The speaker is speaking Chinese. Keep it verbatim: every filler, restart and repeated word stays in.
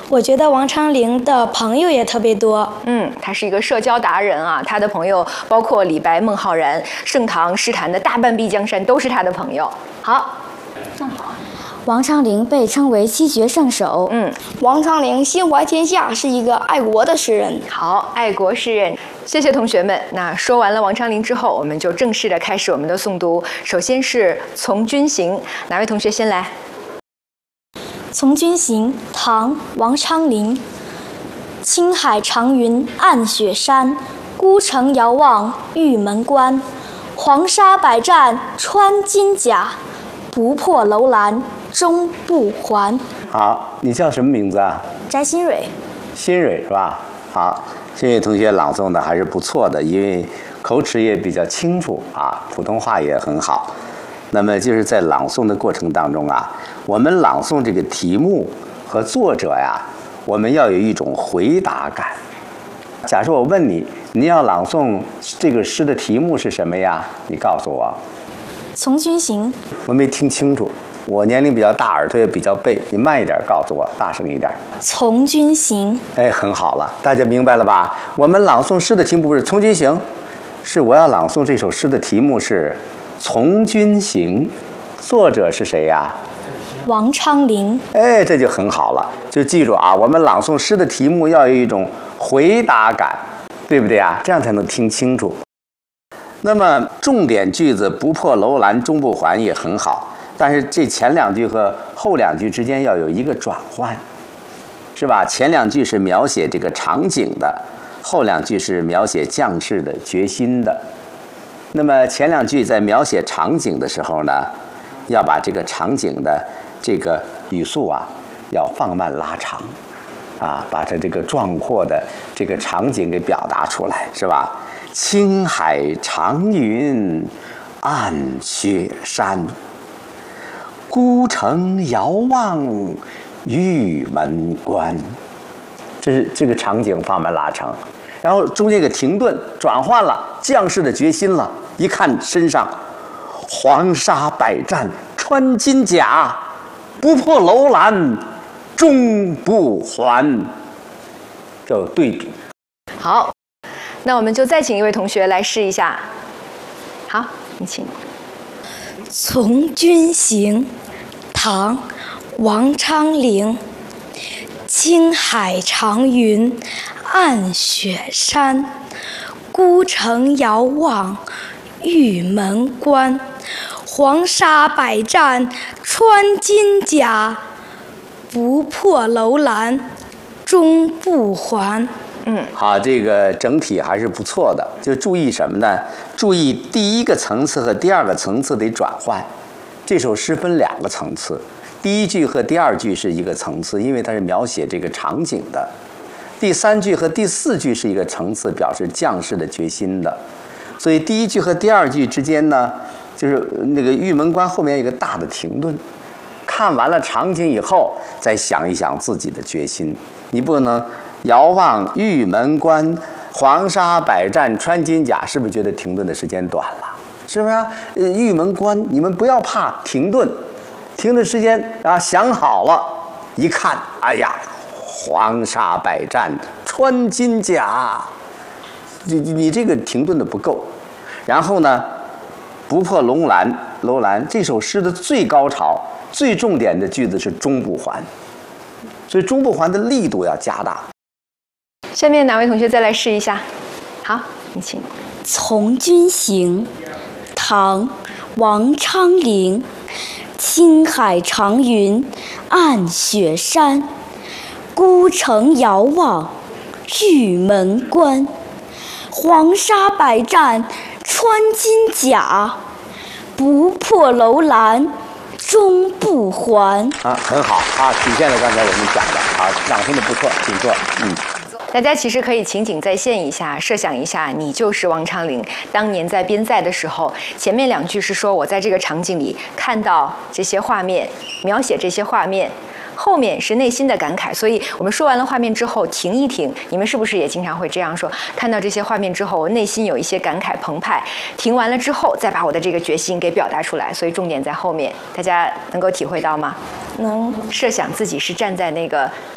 我觉得王昌龄的朋友也特别多。 嗯，他是一个社交达人啊，他的朋友包括李白、孟浩然、盛唐诗坛的大半壁江山都是他的朋友。好，那好。 王昌龄被称为西绝圣手。 嗯， 王昌龄心怀天下，是一个爱国的诗人。 好，爱国诗人，谢谢同学们。那说完了王昌龄之后，我们就正式的开始我们的诵读。首先是《从军行》，哪位同学先来？ 《从军行》唐·王昌龄。青海长云暗雪山，孤城遥望玉门关。黄沙百战穿金甲，不破楼兰终不还。 好，你叫什么名字啊？ 翟新蕊。 新蕊是吧？好，这位同学朗诵的还是不错的，因为口齿也比较清楚啊，普通话也很好。那么就是在朗诵的过程当中啊，我们朗诵这个题目和作者呀，我们要有一种回答感。假设我问你，你要朗诵这个诗的题目是什么呀？你告诉我。 从军行。 我没听清楚，我年龄比较大，耳朵也比较背，你慢一点告诉我，大声一点。 从军行。 哎，很好了，大家明白了吧？我们朗诵诗的题目不是从军行，是我要朗诵这首诗的题目是从军行，作者是谁呀？ 王昌龄。 哎，这就很好了，就记住啊，我们朗诵诗的题目要有一种回答感，对不对啊？这样才能听清楚。那么重点句子不破楼兰终不还也很好，但是这前两句和后两句之间要有一个转换，是吧？前两句是描写这个场景的，后两句是描写将士的决心的。那么前两句在描写场景的时候呢，要把这个场景的这个语速啊要放慢拉长，啊，把它这个壮阔的这个场景给表达出来，是吧？青海长云暗雪山，孤城遥望玉门关。这是这个场景放慢拉长，然后中间一个停顿，转换了将士的决心了。一看身上黄沙百战穿金甲，不破楼兰终不还。这有对比。 好，那我们就再请一位同学来试一下。好，你请。 从军行，唐·王昌龄。青海长云暗雪山，孤城遥望玉门关。黄沙百战穿金甲，不破楼兰终不还。 嗯， 好，这个整体还是不错的。就注意什么呢？注意第一个层次和第二个层次得转换。这首诗分两个层次，第一句和第二句是一个层次，因为它是描写这个场景的；第三句和第四句是一个层次，表示将士的决心的。所以第一句和第二句之间呢，就是那个玉门关后面有一个大的停顿，看完了场景以后，再想一想自己的决心。你不能遥望玉门关，黄沙百战穿金甲，是不是觉得停顿的时间短了？是不是啊？呃，玉门关，你们不要怕停顿，停顿时间啊，想好了，一看，哎呀，黄沙百战穿金甲，你你这个停顿的不够。然后呢，不破楼兰，楼兰这首诗的最高潮、最重点的句子是终不还，所以终不还的力度要加大。 下面哪位同学再来试一下？好，你请。 从军行，唐·王昌龄。青海长云暗雪山，孤城遥望玉门关。黄沙百战穿金甲，不破楼兰终不还。 啊，很好啊，体现了刚才我们讲的啊，朗诵的不错，请坐。嗯。 大家其实可以情景再现一下，设想一下，你就是王昌龄。当年在边塞的时候，前面两句是说我在这个场景里看到这些画面，描写这些画面，后面是内心的感慨。所以我们说完了画面之后，停一停，你们是不是也经常会这样说？看到这些画面之后，我内心有一些感慨澎湃，停完了之后，再把我的这个决心给表达出来。所以重点在后面，大家能够体会到吗？ 能。 设想自己是站在那个